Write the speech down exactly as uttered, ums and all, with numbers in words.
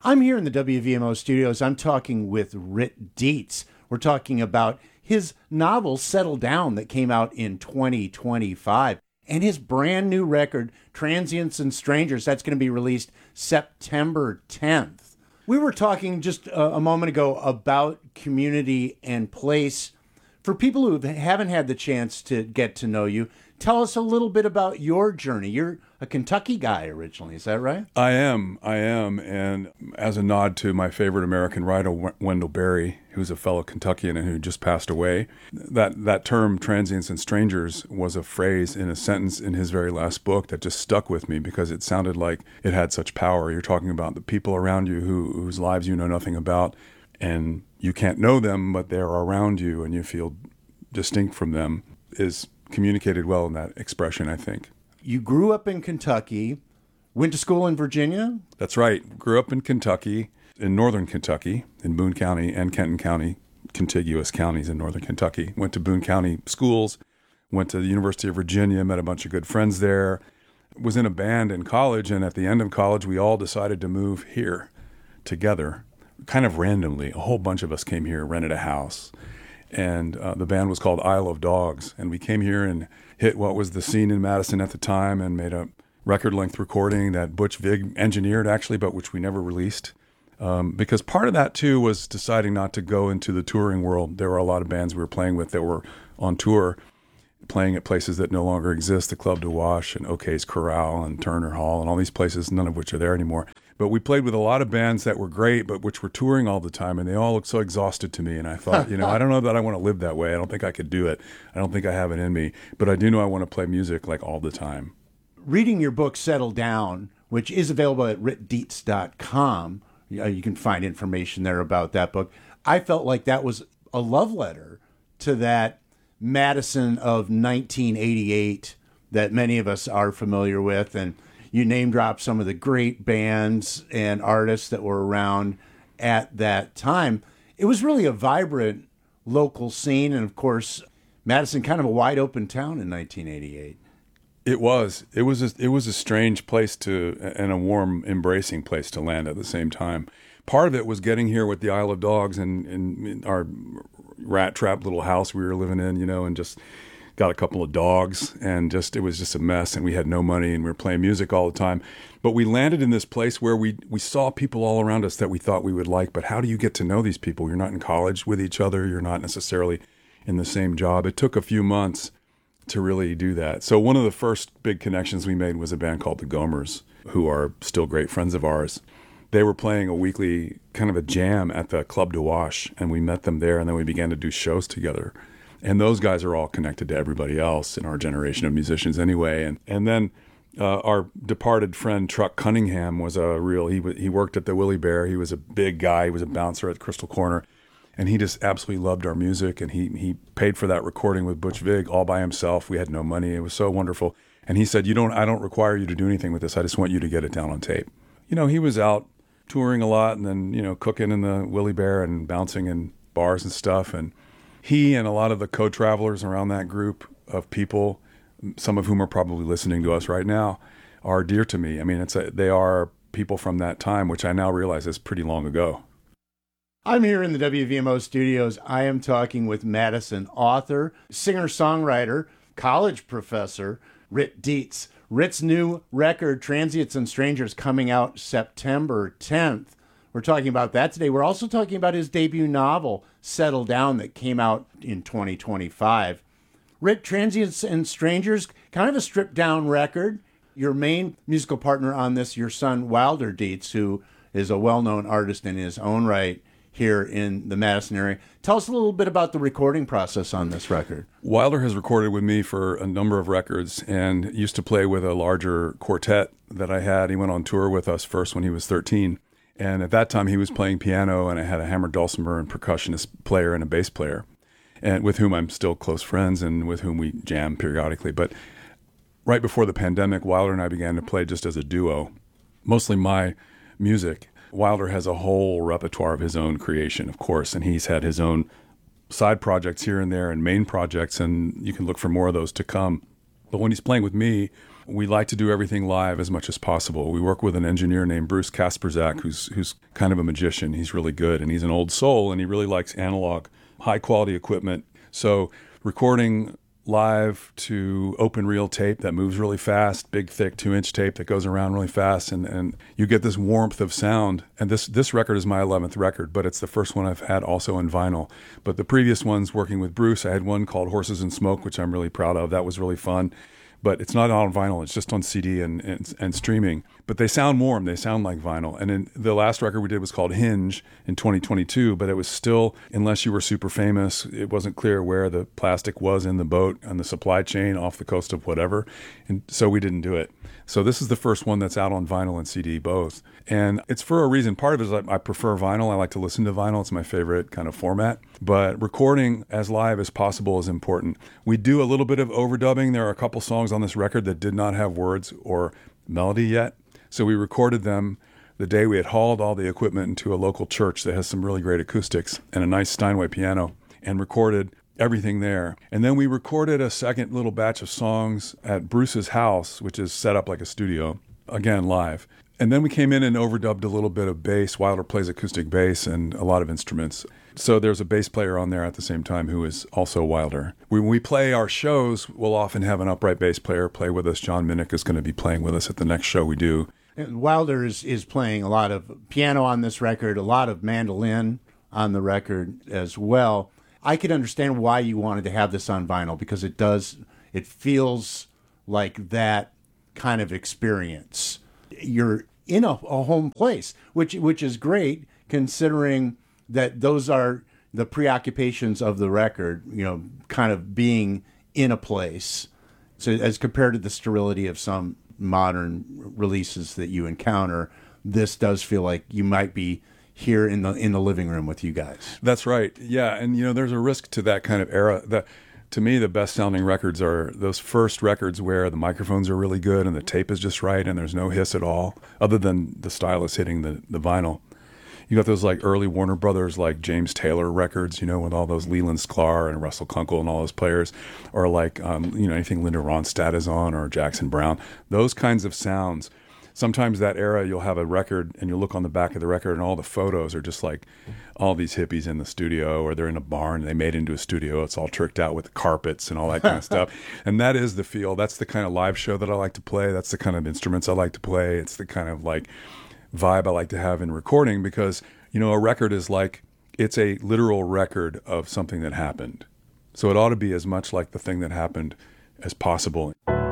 I'm here in the W V M O studios. I'm talking with Rit Dietz. We're talking about his novel, Settle Down, that came out in twenty twenty-five, and his brand new record, Transients and Strangers, that's going to be released September tenth. We were talking just a, a moment ago about community and place. For people who haven't had the chance to get to know you, tell us a little bit about your journey. You're a Kentucky guy originally, is that right? I am, I am, and as a nod to my favorite American writer, Wendell Berry, who's a fellow Kentuckian and who just passed away, that, that term, transients and strangers, was a phrase in a sentence in his very last book that just stuck with me because it sounded like it had such power. You're talking about the people around you who, whose lives you know nothing about, and you can't know them, but they're around you and you feel distinct from them, is communicated well in that expression, I think. You grew up in Kentucky, went to school in Virginia? That's right. Grew up in Kentucky, in northern Kentucky, in Boone County and Kenton County, contiguous counties in northern Kentucky. Went to Boone County schools, went to the University of Virginia, met a bunch of good friends there, was in a band in college, and at the end of college, we all decided to move here together, kind of randomly. A whole bunch of us came here, rented a house, and uh, the band was called Isle of Dogs, and we came here and hit what was the scene in Madison at the time and made a record-length recording that Butch Vig engineered, actually, but which we never released. Um, because part of that, too, was deciding not to go into the touring world. There were a lot of bands we were playing with that were on tour, playing at places that no longer exist, the Club de Wash and O'Kay's Corral and Turner Hall and all these places, none of which are there anymore. But we played with a lot of bands that were great, but which were touring all the time, and they all looked so exhausted to me. And I thought, you know, I don't know that I want to live that way. I don't think I could do it. I don't think I have it in me. But I do know I want to play music like all the time. Reading your book, Settle Down, which is available at rit dietz dot com, you can find information there about that book. I felt like that was a love letter to that Madison of nineteen eighty-eight that many of us are familiar with. And you name drop some of the great bands and artists that were around at that time. It was really a vibrant local scene. And of course, Madison, kind of a wide open town in nineteen eighty-eight. It was. It was a, it was a strange place to, and a warm, embracing place to land at the same time. Part of it was getting here with the Isle of Dogs and, and our rat trap little house we were living in, you know, and just got a couple of dogs, and just it was just a mess, and we had no money, and we were playing music all the time. But we landed in this place where we we saw people all around us that we thought we would like, but how do you get to know these people? You're not in college with each other. You're not necessarily in the same job. It took a few months to really do that. So one of the first big connections we made was a band called the Gomers, who are still great friends of ours. They were playing a weekly kind of a jam at the Club de Wash, and we met them there, and then we began to do shows together. And those guys are all connected to everybody else in our generation of musicians anyway. And and then uh, our departed friend Truck Cunningham was a real, he he worked at the Willie Bear. He was a big guy. He was a bouncer at Crystal Corner. And he just absolutely loved our music. And he he paid for that recording with Butch Vig all by himself. We had no money. It was so wonderful. And he said, you don't, I don't require you to do anything with this. I just want you to get it down on tape. You know, he was out touring a lot and then, you know, cooking in the Willie Bear and bouncing in bars and stuff. And he and a lot of the co-travelers around that group of people, some of whom are probably listening to us right now, are dear to me. I mean, it's a, they are people from that time, which I now realize is pretty long ago. I'm here in the W V M O studios. I am talking with Madison author, singer-songwriter, college professor, Rit Dietz. Rit's new record, Transients and Strangers, coming out September tenth. We're talking about that today. We're also talking about his debut novel, Settle Down, that came out in twenty twenty-five. Rit, Transients and Strangers, kind of a stripped-down record. Your main musical partner on this, your son, Wilder Dietz, who is a well-known artist in his own right here in the Madison area. Tell us a little bit about the recording process on this record. Wilder has recorded with me for a number of records and used to play with a larger quartet that I had. He went on tour with us first when he was thirteen. And at that time, he was playing piano, and I had a hammered dulcimer and percussionist player and a bass player, and with whom I'm still close friends and with whom we jam periodically. But right before the pandemic, Wilder and I began to play just as a duo, mostly my music. Wilder has a whole repertoire of his own creation, of course, and he's had his own side projects here and there and main projects, and you can look for more of those to come. But when he's playing with me, We like to do everything live as much as possible. We work with an engineer named Bruce Kasperzak, who's who's kind of a magician. He's really good, and he's an old soul, and he really likes analog, high-quality equipment. So recording live to open reel tape that moves really fast, big, thick two-inch tape that goes around really fast, and, and you get this warmth of sound. And this this record is my eleventh record, but it's the first one I've had also in vinyl. But the previous ones, working with Bruce, I had one called Horses and Smoke, which I'm really proud of. That was really fun. But it's not on vinyl. It's just on C D and, and and streaming. But they sound warm. They sound like vinyl. And in the last record we did was called Hinge in twenty twenty-two, but it was still, unless you were super famous, it wasn't clear where the plastic was in the boat on the supply chain off the coast of whatever. And so we didn't do it. So this is the first one that's out on vinyl and C D both. And it's for a reason. Part of it is I, I prefer vinyl. I like to listen to vinyl. It's my favorite kind of format. But recording as live as possible is important. We do a little bit of overdubbing. There are a couple songs on this record that did not have words or melody yet. So we recorded them the day we had hauled all the equipment into a local church that has some really great acoustics and a nice Steinway piano, and recorded everything there. And then we recorded a second little batch of songs at Bruce's house, which is set up like a studio, again, live. And then we came in and overdubbed a little bit of bass. Wilder plays acoustic bass and a lot of instruments. So there's a bass player on there at the same time who is also Wilder. When we play our shows, we'll often have an upright bass player play with us. John Minnick is going to be playing with us at the next show we do. And Wilder is, is playing a lot of piano on this record, a lot of mandolin on the record as well. I could understand why you wanted to have this on vinyl, because it does, it feels like that kind of experience. You're in a, a home place, which which is great, considering that those are the preoccupations of the record, you know, kind of being in a place. So as compared to the sterility of some modern releases that you encounter, this does feel like you might be here in the in the living room with you guys. That's right. Yeah, and you know, there's a risk to that kind of era. That, to me, the best sounding records are those first records where the microphones are really good and the tape is just right and there's no hiss at all, other than the stylus hitting the, the vinyl. You got those like early Warner Brothers, like James Taylor records, you know, with all those Leland Sklar and Russell Kunkel and all those players, or like, um, you know, anything Linda Ronstadt is on, or Jackson Browne, those kinds of sounds. Sometimes that era, you'll have a record and you'll look on the back of the record and all the photos are just like all these hippies in the studio, or they're in a barn and they made it into a studio. It's all tricked out with carpets and all that kind of stuff. And that is the feel. That's the kind of live show that I like to play. That's the kind of instruments I like to play. It's the kind of like vibe I like to have in recording, because, you know, a record is like, it's a literal record of something that happened. So it ought to be as much like the thing that happened as possible.